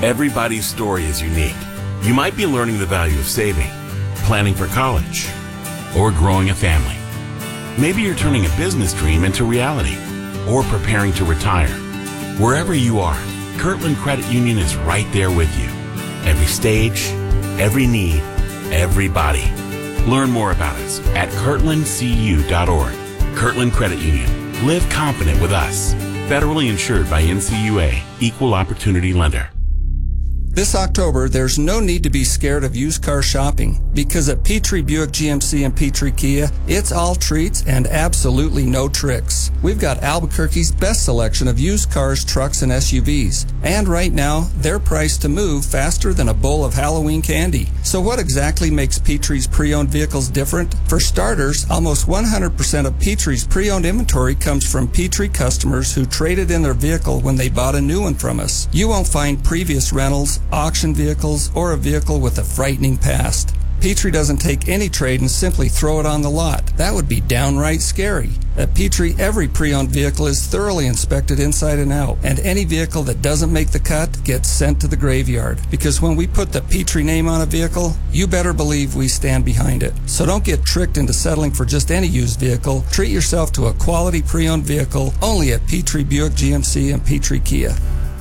Everybody's story is unique. You might be learning the value of saving, planning for college, or growing a family. Maybe you're turning a business dream into reality, or preparing to retire. Wherever you are, Kirtland Credit Union is right there with you. Every stage, every need, everybody. Learn more about us at kirtlandcu.org. Kirtland Credit Union. Live confident with us. Federally insured by NCUA. Equal Opportunity Lender. This October, there's no need to be scared of used car shopping because at Petrie Buick GMC and Petrie Kia, it's all treats and absolutely no tricks. We've got Albuquerque's best selection of used cars, trucks, and SUVs. And right now, they're priced to move faster than a bowl of Halloween candy. So what exactly makes Petrie's pre-owned vehicles different? For starters, almost 100% of Petrie's pre-owned inventory comes from Petrie customers who traded in their vehicle when they bought a new one from us. You won't find previous rentals, auction vehicles, or a vehicle with a frightening past. Petrie doesn't take any trade and simply throw it on the lot. That would be downright scary. At Petrie, every pre-owned vehicle is thoroughly inspected inside and out, and any vehicle that doesn't make the cut gets sent to the graveyard. Because when we put the Petrie name on a vehicle, you better believe we stand behind it. So don't get tricked into settling for just any used vehicle. Treat yourself to a quality pre-owned vehicle only at Petrie Buick GMC and Petrie Kia.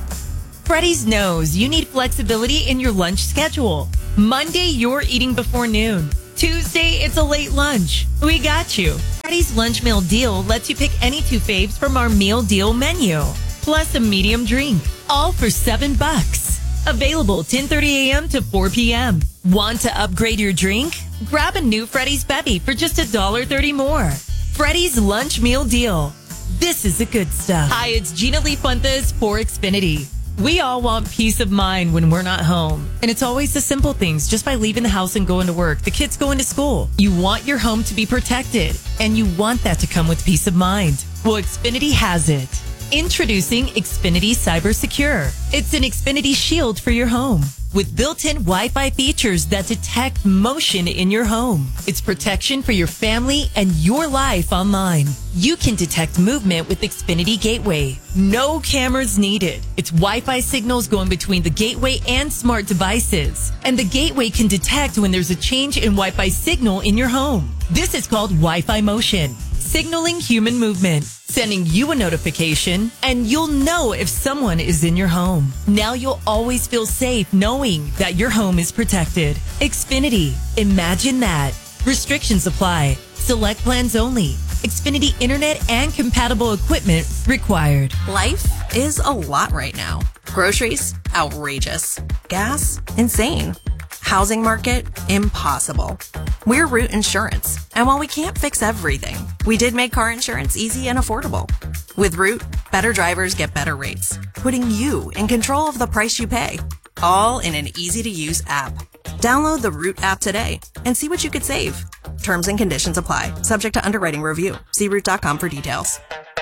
Freddy's knows you need flexibility in your lunch schedule. Monday, you're eating before noon. Tuesday, it's a late lunch. We got you. Freddy's lunch meal deal lets you pick any two faves from our meal deal menu, plus a medium drink, all for $7. Available 10:30 a.m. to 4 p.m. Want to upgrade your drink? Grab a new Freddy's Bevy for just $1.30 more. Freddy's lunch meal deal. This is the good stuff. Hi, it's Gina Lee Fuentes for Xfinity. We all want peace of mind when we're not home. And it's always the simple things, just by leaving the house and going to work, the kids going to school. You want your home to be protected, and you want that to come with peace of mind. Well, Xfinity has it. Introducing Xfinity Cyber Secure. It's an Xfinity Shield for your home with built-in Wi-Fi features that detect motion in your home. It's protection for your family and your life online. You can detect movement with Xfinity Gateway. No cameras needed. It's Wi-Fi signals going between the gateway and smart devices. And the gateway can detect when there's a change in Wi-Fi signal in your home. This is called Wi-Fi Motion, signaling human movement, sending you a notification, and you'll know if someone is in your home. Now you'll always feel safe knowing that your home is protected. Xfinity. Imagine that. Restrictions apply. Select plans only. Xfinity Internet and compatible equipment required. Life is a lot right now. Groceries, outrageous. Gas, insane. Housing market, impossible. We're Root Insurance, and while we can't fix everything, we did make car insurance easy and affordable. With Root, better drivers get better rates, putting you in control of the price you pay, all in an easy-to-use app. Download the Root app today and see what you could save. Terms and conditions apply, subject to underwriting review. See Root.com for details.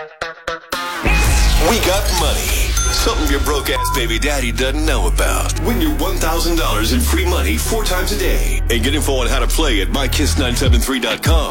We got money. Something your broke-ass baby daddy doesn't know about. Win your $1,000 in free money 4 times a day. And get info on how to play at mykiss973.com.